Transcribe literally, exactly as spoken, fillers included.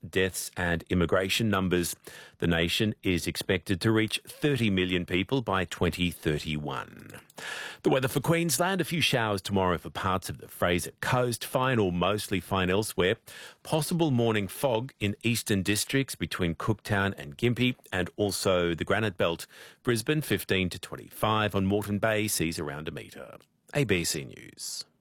deaths and immigration numbers. The nation is expected to reach thirty million people by twenty thirty-one. The weather for Queensland, a few showers tomorrow for parts of the Fraser Coast, fine or mostly fine elsewhere. Possible morning fog in eastern districts between Cooktown and Gympie, and also the Granite Belt. Brisbane fifteen to twenty-five, on Moreton Bay seas around a metre. A B C News.